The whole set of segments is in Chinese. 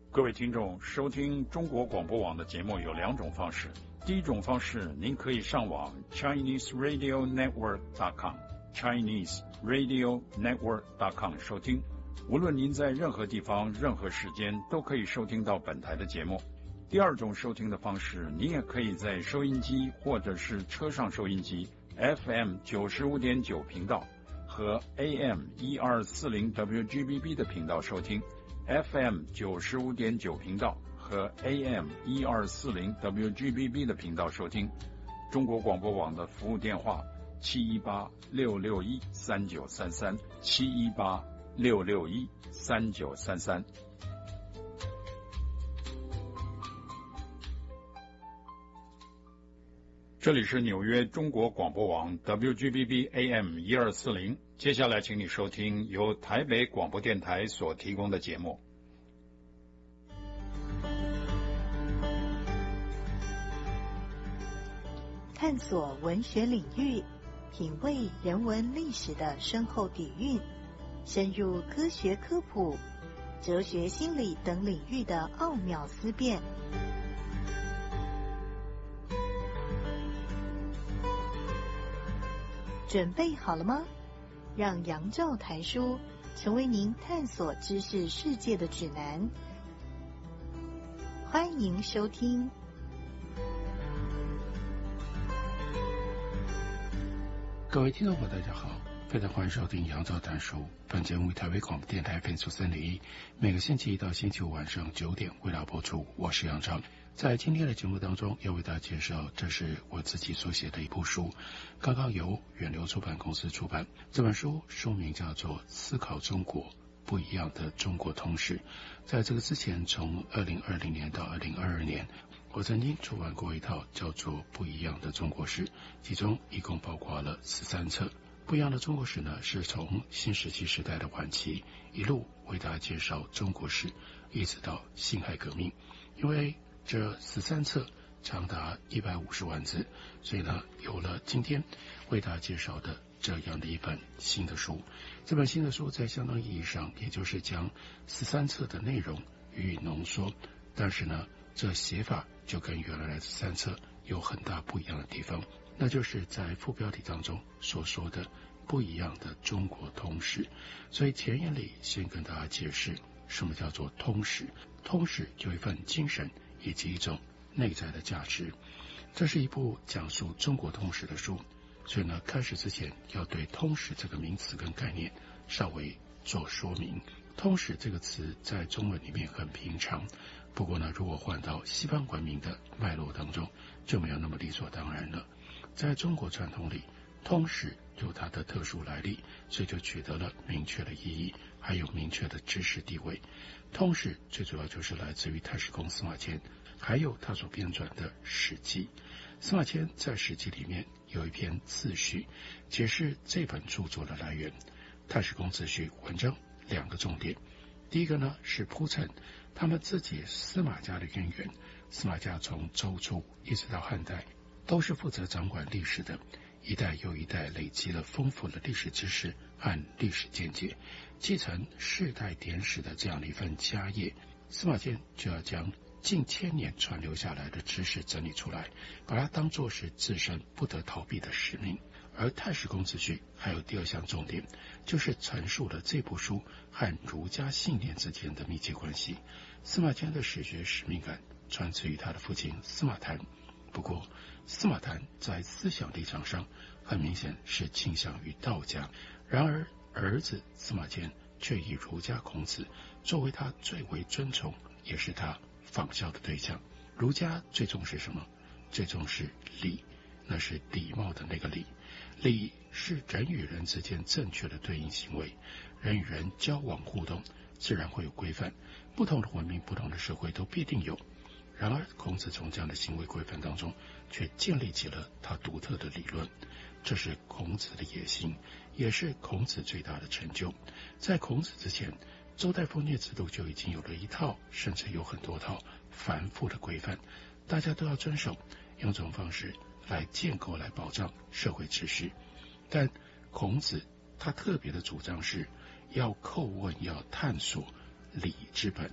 各位听众，收听中国广播网的节目有两种方式。第一种方式，您可以上网 ChineseRadioNetwork.com 收听。无论您在任何地方、任何时间，都可以收听到本台的节目。第二种收听的方式，您也可以在收音机或者是车上收音机 FM 95.9频道和 AM 1240 WGBB 的频道收听。FM 95.9频道和 AM 1240 WGBB 的频道收听。中国广播网的服务电话718-661-3933 718-661-3933。这里是纽约中国广播网 WGBB AM 1240，接下来请你收听由台北广播电台所提供的节目。 探索文学领域，品味人文历史的深厚底蕴，深入科学科普、哲学心理等领域的奥妙思辨。准备好了吗？让杨照谈书成为您探索知识世界的指南。欢迎收听。 各位听众朋友大家好，非常欢迎收听杨照谈书。本节目台北广播电台频率301，每个星期一到星期五晚上9点为大家播出。我是杨照。在今天的节目当中，要为大家介绍，这是我自己所写的一部书，刚刚由远流出版公司出版。这本书书名叫做《思考中国：不一样的中国通史》。在这个之前，从2020年到2022年，我曾经出版过一套叫做《不一样的中国史》，其中一共包括了13册。不一样的中国史呢，是从新石器时代的晚期一路为大家介绍中国史，一直到辛亥革命。因为这13册长达150万字，所以呢，有了今天为大家介绍的这样的一本新的书。这本新的书在相当意义上，也就是将13册的内容予以浓缩，但是呢，这写法就跟原来的13册有很大不一样的地方，那就是在副标题当中所说的不一样的中国通史。所以前言里先跟大家解释什么叫做通史。通史有一份精神以及一种内在的价值。这是一部讲述中国通史的书，所以呢，开始之前要对通史这个名词跟概念稍微做说明。通史这个词在中文里面很平常，不过呢，如果换到西方文明的脉络当中，就没有那么理所当然了。在中国传统里，通史有它的特殊来历，所以就取得了明确的意义，还有明确的知识地位。通史最主要就是来自于太史公司马迁，还有他所编纂的《史记》。司马迁在《史记》里面有一篇自序，解释这本著作的来源。太史公自序文章2个重点，第一个呢是铺陈他们自己司马家的渊源。司马家从周初一直到汉代，都是负责掌管历史的，一代又一代累积了丰富的历史知识和历史见解，继承世代典史的这样的一份家业。司马迁就要将近千年传流下来的知识整理出来，把它当作是自身不得逃避的使命。而太史公自序还有第2项重点，就是陈述了这部书和儒家信念之间的密切关系。司马迁的史学使命感传自于他的父亲司马谈，不过司马谈在思想立场上很明显是倾向于道家，然而儿子司马迁却以儒家孔子作为他最为尊崇也是他仿效的对象。儒家最重视什么？最重视礼，那是礼貌的那个礼。礼是人与人之间正确的对应行为，人与人交往互动自然会有规范，不同的文明、不同的社会都必定有。然而孔子从这样的行为规范当中却建立起了他独特的理论，这是孔子的野心，也是孔子最大的成就。在孔子之前，周代封建制度就已经有了一套，甚至有很多套繁复的规范，大家都要遵守，用这种方式来建构、来保障社会秩序。但孔子他特别的主张是要叩问、要探索礼之本，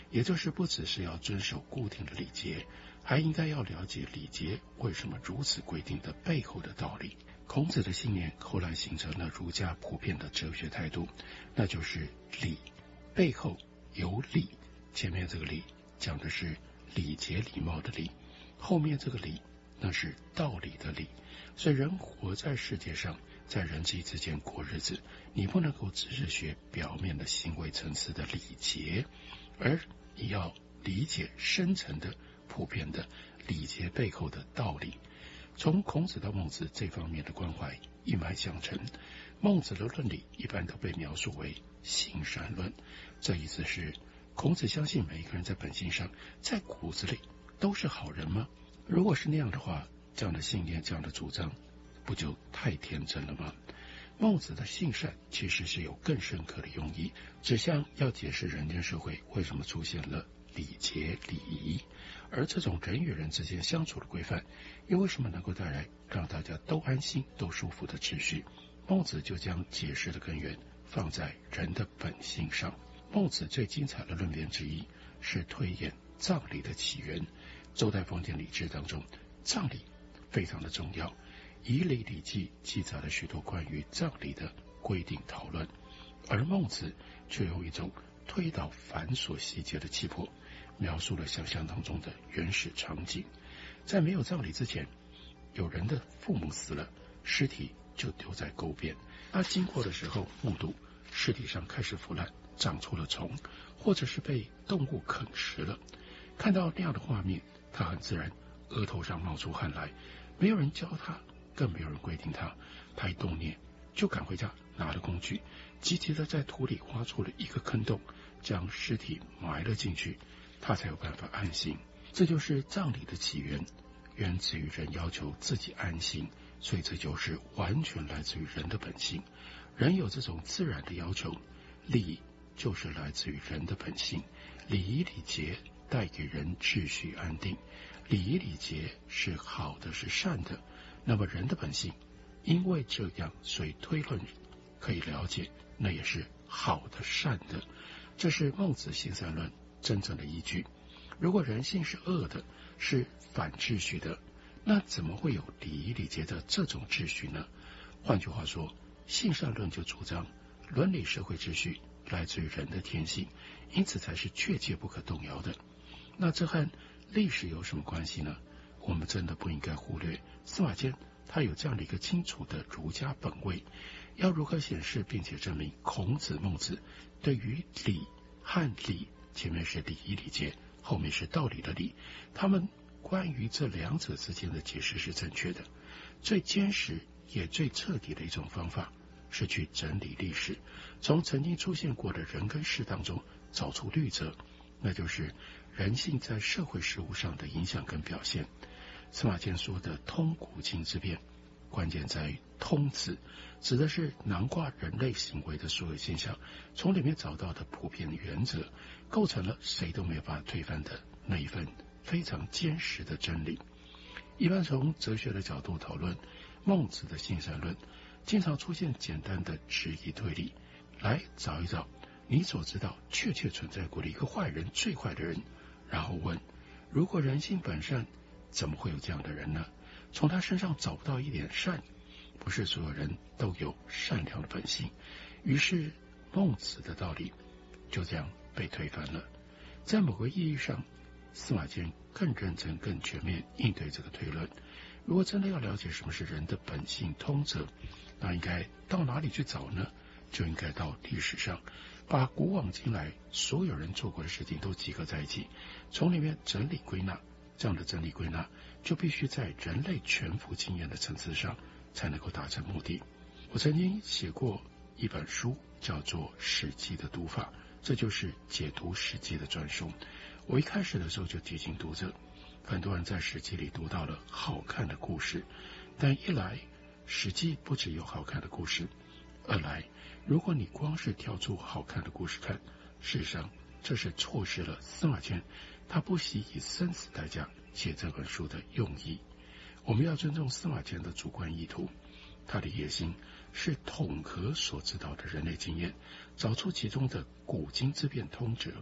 也就是不只是要遵守固定的礼节，还应该要了解礼节为什么如此规定的背后的道理。孔子的信念后来形成了儒家普遍的哲学态度，那就是礼背后有礼，前面这个礼讲的是礼节礼貌的礼，后面这个礼那是道理的理。所以人活在世界上，在人际之间过日子，你不能够只是学表面的行为层次的礼节，而你要理解深层的普遍的礼节背后的道理。从孔子到孟子这方面的关怀一脉相承。孟子的论理一般都被描述为性善论，这意思是孔子相信每一个人在本性上，在骨子里都是好人吗？如果是那样的话，这样的信念，这样的主张不就太天真了吗？孟子的性善其实是有更深刻的用意，指向要解释人间社会为什么出现了礼节礼仪，而这种人与人之间相处的规范又为什么能够带来让大家都安心都舒服的秩序。孟子就将解释的根源放在人的本性上。孟子最精彩的论辩之一是推演葬礼的起源。周代封建礼制当中，葬礼非常的重要，仪礼礼记记载了许多关于葬礼的规定讨论，而孟子却用一种推导繁琐细节的气魄，描述了想象当中的原始场景。在没有葬礼之前，有人的父母死了，尸体就丢在沟边，他经过的时候目睹尸体上开始腐烂，长出了虫，或者是被动物啃食了。看到那样的画面，他很自然额头上冒出汗来，没有人教他，更没有人规定他，他一动念就赶回家，拿了工具，急急的在土里挖出了一个坑洞，将尸体埋了进去，他才有办法安心。这就是葬礼的起源，源自于人要求自己安心，所以这就是完全来自于人的本性。人有这种自然的要求，礼就是来自于人的本性。礼仪礼节带给人秩序安定，礼仪礼节是好的，是善的，那么人的本性因为这样，所以推论可以了解，那也是好的善的。这是孟子性善论真正的依据。如果人性是恶的，是反秩序的，那怎么会有礼仪礼节的这种秩序呢？换句话说，性善论就主张伦理社会秩序来自于人的天性，因此才是确切不可动摇的。那这和历史有什么关系呢？我们真的不应该忽略司马迁他有这样的一个清楚的儒家本位。要如何显示并且证明孔子孟子对于礼和礼，前面是礼仪礼节，后面是道理的理，他们关于这两者之间的解释是正确的。最坚实也最彻底的一种方法是去整理历史，从曾经出现过的人跟事当中找出律则，那就是人性在社会事务上的影响跟表现。司马迁说的通古今之变，关键在于通字，指的是囊括人类行为的所有现象，从里面找到的普遍原则，构成了谁都没有办法推翻的那一份非常坚实的真理。一般从哲学的角度讨论孟子的性善论，经常出现简单的质疑推理，来找一找你所知道确切存在过的一个坏人，最坏的人，然后问，如果人性本善，怎么会有这样的人呢？从他身上找不到一点善，不是所有人都有善良的本性。于是孟子的道理就这样被推翻了。在某个意义上，司马迁更认真更全面应对这个推论。如果真的要了解什么是人的本性通则，那应该到哪里去找呢？就应该到历史上，把古往今来所有人做过的事情都集合在一起，从里面整理归纳。这样的整理归纳就必须在人类全幅经验的层次上才能够达成目的。我曾经写过一本书叫做《史记的读法》，这就是解读史记的专书。我一开始的时候就提醒读者，很多人在史记里读到了好看的故事，但一来史记不只有好看的故事，二来如果你光是挑出好看的故事看，事实上这是错失了司马迁他不惜以生死代价写这本书的用意。我们要尊重司马迁的主观意图，他的野心是统合所知道的人类经验，找出其中的古今之变通则。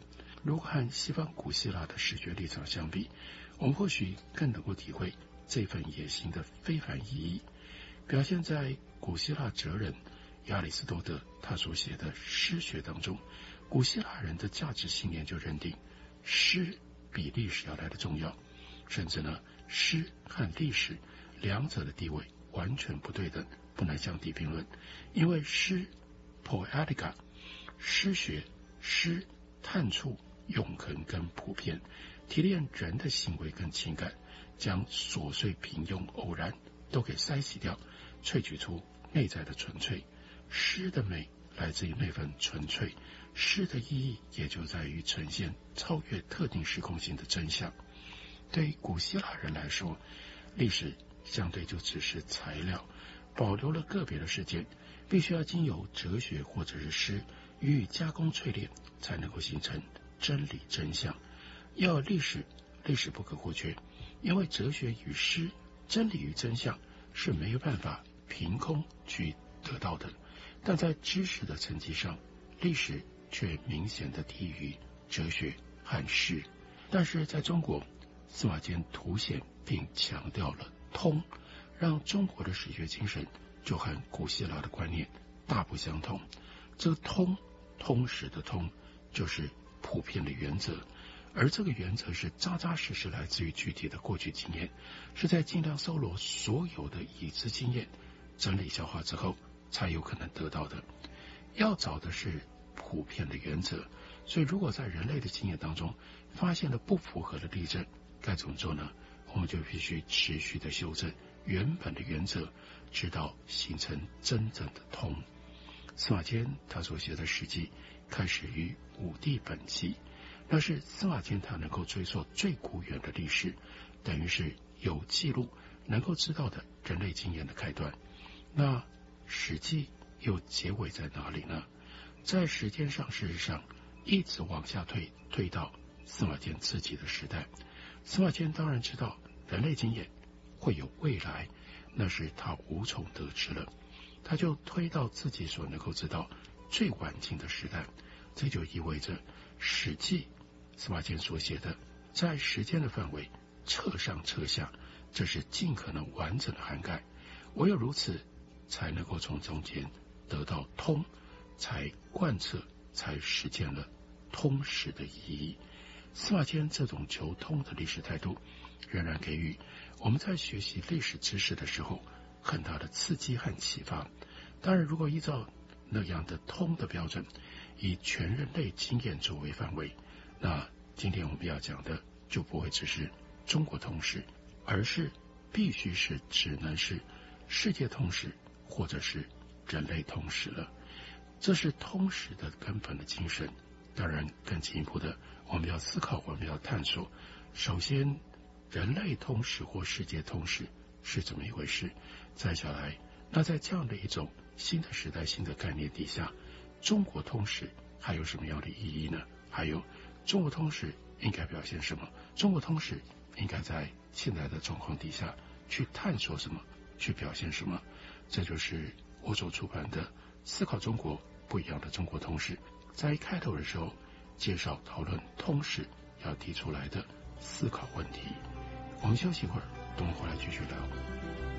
如果和西方古希腊的史学立场相比，我们或许更能够体会这份野心的非凡意义，表现在古希腊哲人亚里士多德他所写的诗学当中。古希腊人的价值信念就认定诗比历史要来的重要，甚至呢，诗和历史两者的地位完全不对等，不能相提并论。因为诗 poetica 诗学，诗探触永恒跟普遍，提炼人的行为跟情感，将琐碎平庸偶然都给筛洗掉，萃取出内在的纯粹。诗的美来自于那份纯粹，诗的意义也就在于呈现超越特定时空性的真相。对古希腊人来说，历史相对就只是材料，保留了个别的事件，必须要经由哲学或者是诗予以加工淬炼，才能够形成真理真相。要有历史，历史不可或缺，因为哲学与诗，真理与真相是没有办法凭空去得到的。但在知识的层级上，历史却明显的低于哲学和诗。但是在中国，司马迁凸显并强调了通，让中国的史学精神就和古希腊的观念大不相同。这个通史的通，就是普遍的原则，而这个原则是扎扎实实来自于具体的过去经验，是在尽量搜罗所有的已知经验，整理消化之后才有可能得到的。要找的是普遍的原则，所以如果在人类的经验当中发现了不符合的例证，该怎么做呢？我们就必须持续的修正原本的原则，直到形成真正的通。司马迁他所写的《史记》开始于武帝本纪，那是司马迁他能够追溯最古远的历史，等于是有记录能够知道的人类经验的开端。那《史记》又结尾在哪里呢？在时间上，事实上一直往下推到司马迁自己的时代。司马迁当然知道人类经验会有未来，那是他无从得知了，他就推到自己所能够知道最晚近的时代。这就意味着《史记》司马迁所写的在时间的范围彻上彻下，这是尽可能完整的涵盖。唯有如此，才能够从中间得到通，才贯彻，才实践了通史的意义。司马迁这种求通的历史态度，仍然给予我们在学习历史知识的时候很大的刺激和启发。当然，如果依照那样的通的标准，以全人类经验作为范围，那今天我们要讲的就不会只是中国通史，而是必须是只能是世界通史或者是人类通史了。这是通史的根本的精神。当然更进一步的，我们要思考，我们要探索，首先人类通史或世界通史是怎么一回事，再下来，那在这样的一种新的时代新的概念底下，中国通史还有什么样的意义呢？还有中国通史应该表现什么？中国通史应该在现在的状况底下去探索什么，去表现什么？这就是我所出版的《思考中国不一样的中国通史》，在一开头的时候介绍讨论通史要提出来的思考问题。我们休息一会儿，等我回来继续聊。